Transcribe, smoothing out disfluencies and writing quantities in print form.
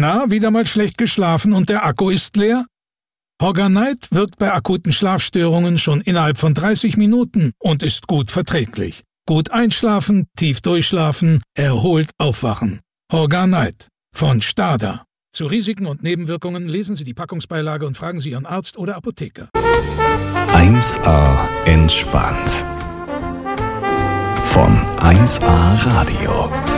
Na, wieder mal schlecht geschlafen und der Akku ist leer? Horganite wirkt bei akuten Schlafstörungen schon innerhalb von 30 Minuten und ist gut verträglich. Gut einschlafen, tief durchschlafen, erholt aufwachen. Horganite von Stada. Zu Risiken und Nebenwirkungen lesen Sie die Packungsbeilage und fragen Sie Ihren Arzt oder Apotheker. 1A entspannt. Von 1A Radio.